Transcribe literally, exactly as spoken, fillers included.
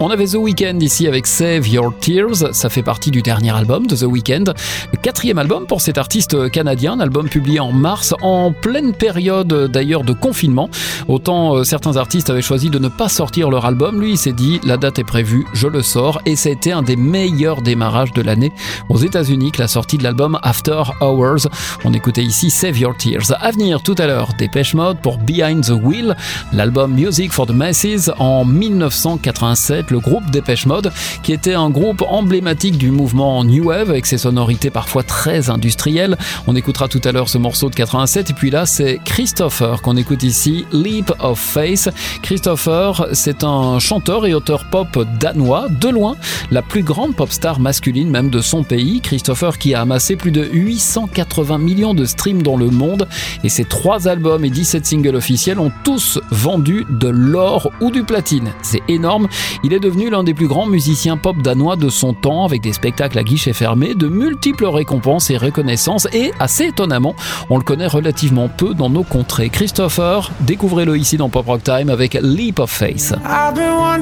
On avait The Weeknd ici avec Save Your Tears, ça fait partie du dernier album de The Weeknd, le quatrième album pour cet artiste canadien, un album publié en mars, en pleine période d'ailleurs de confinement. Autant euh, certains artistes avaient choisi de ne pas sortir leur album, lui il s'est dit la date est prévue, je le sors, et c'était un des meilleurs démarrages de l'année aux États-Unis que la sortie de l'album After Hours. On écoutait ici Save Your Tears. À venir tout à l'heure, Dépêche Mode pour Behind the Wheel, l'album Music for the Masses en dix-neuf cent quatre-vingt-sept, le groupe Dépêche Mode qui était un groupe emblématique du mouvement New Wave avec ses sonorités parfois très industrielles. On écoutera tout à l'heure ce morceau de quatre-vingt-sept et puis là c'est Christopher qu'on écoute ici, Leap of Faith. Christopher, c'est un chanteur et auteur pop danois, de loin la plus grande pop star masculine même de son pays. Christopher qui a amassé plus de huit cent quatre-vingts millions de streams dans le monde et ses trois albums et dix-sept singles officiels ont tous vendu de l'or ou du platine. C'est énorme. Il est devenu l'un des plus grands musiciens pop danois de son temps avec des spectacles à guichets fermés, de multiples récompenses et reconnaissances et assez étonnamment, on le connaît relativement peu dans nos contrées. Christopher, découvrez-le ici dans Pop Rock Time avec Leap of Faith.